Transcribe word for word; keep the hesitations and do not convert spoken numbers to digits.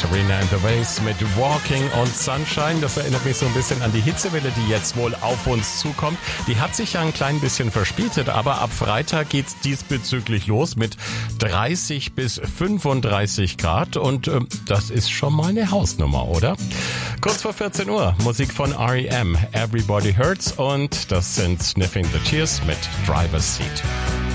Katarina and the Waves mit Walking on Sunshine. Das erinnert mich so ein bisschen an die Hitzewelle, die jetzt wohl auf uns zukommt. Die hat sich ja ein klein bisschen verspätet, aber ab Freitag geht's diesbezüglich los mit dreißig bis fünfunddreißig Grad und äh, das ist schon mal eine Hausnummer, oder? Kurz vor vierzehn Uhr, Musik von R E M, Everybody Hurts, und das sind Sniffing the Tears mit Driver's Seat.